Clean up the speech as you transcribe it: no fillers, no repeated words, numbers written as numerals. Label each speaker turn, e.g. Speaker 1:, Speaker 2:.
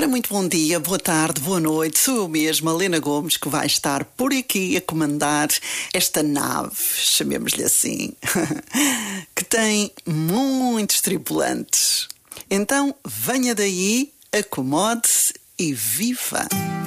Speaker 1: Ora, muito bom dia, boa tarde, boa noite. Sou eu mesma, Lena Gomes, que vai estar por aqui a comandar esta nave, chamemos-lhe assim, que tem muitos tripulantes. Então, venha daí, acomode-se e viva!